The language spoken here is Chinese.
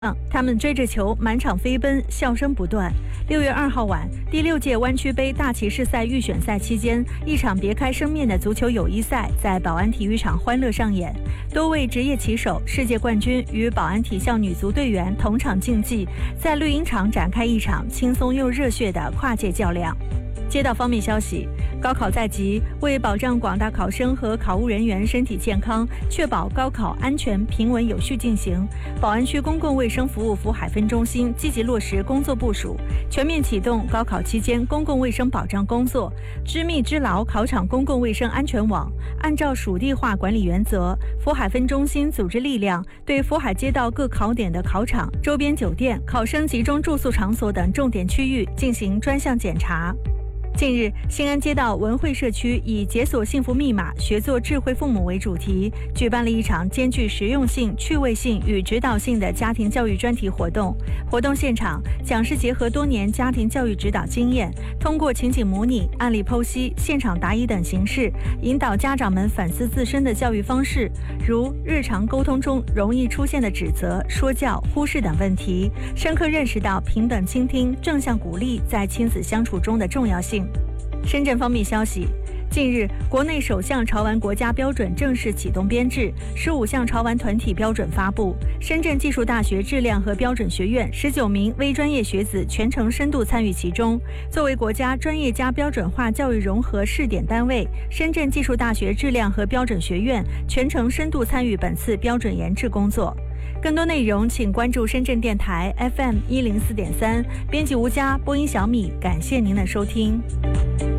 他们追着球满场飞奔，笑声不断。6月2号晚，第6届湾区杯大骑士赛预选赛期间，一场别开生面的足球友谊赛在宝安体育场欢乐上演。多位职业棋手、世界冠军与宝安体校女足队员同场竞技，在绿茵场展开一场轻松又热血的跨界较量。街道方面消息，高考在即，为保障广大考生和考务人员身体健康，确保高考安全平稳有序进行，宝安区公共卫生服务福海分中心积极落实工作部署，全面启动高考期间公共卫生保障工作，织密织牢考场公共卫生安全网。按照属地化管理原则，福海分中心组织力量对福海街道各考点的考场、周边酒店、考生集中住宿场所等重点区域进行专项检查。近日，新安街道文汇社区以解锁幸福密码，学做智慧父母为主题，举办了一场兼具实用性、趣味性与指导性的家庭教育专题活动。活动现场，讲师结合多年家庭教育指导经验，通过情景模拟、案例剖析、现场答疑等形式，引导家长们反思自身的教育方式，如日常沟通中容易出现的指责、说教、忽视等问题，深刻认识到平等倾听、正向鼓励在亲子相处中的重要性。深圳方面消息，近日，国内首项潮玩国家标准正式启动编制，15项潮玩团体标准发布。深圳技术大学质量和标准学院19名微专业学子全程深度参与其中。作为国家专业加标准化教育融合试点单位，深圳技术大学质量和标准学院全程深度参与本次标准研制工作。更多内容请关注深圳电台 FM104.3，编辑吴佳，播音小米，感谢您的收听。